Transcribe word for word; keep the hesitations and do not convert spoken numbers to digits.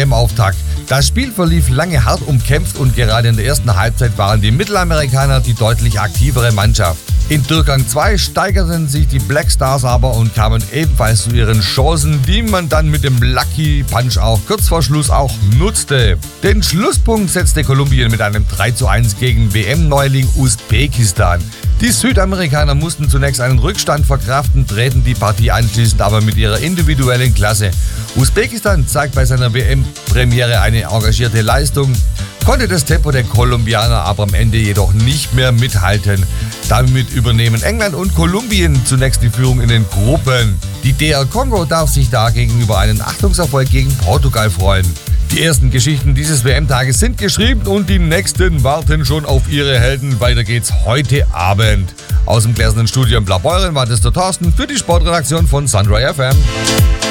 M-Auftakt. Das Spiel verlief lange hart umkämpft und gerade in der ersten Halbzeit waren die Mittelamerikaner die deutlich aktivere Mannschaft. In Durchgang zwei steigerten sich die Black Stars aber und kamen ebenfalls zu ihren Chancen, die man dann mit dem Lucky Punch auch kurz vor Schluss auch nutzte. Den Schlusspunkt setzte Kolumbien mit einem drei zu eins gegen W M-Neuling Usbekistan. Die Südamerikaner mussten zunächst einen Rückstand verkraften, drehten die Partie anschließend aber mit ihrer individuellen Klasse. Usbekistan zeigt bei seiner W M-Premiere eine engagierte Leistung, konnte das Tempo der Kolumbianer aber am Ende jedoch nicht mehr mithalten. Damit übernehmen England und Kolumbien zunächst die Führung in den Gruppen. Die D R Kongo darf sich dagegen über einen Achtungserfolg gegen Portugal freuen. Die ersten Geschichten dieses W M-Tages sind geschrieben und die nächsten warten schon auf ihre Helden. Weiter geht's heute Abend. Aus dem gläsernen Studio in Blaubeuren war das der Thorsten für die Sportredaktion von Sunray F M.